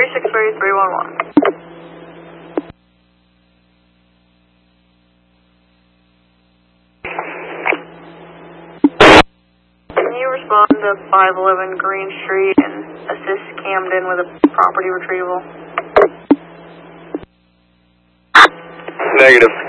363-311. Can you respond to 511 Green Street and assist Camden with a property retrieval? Negative.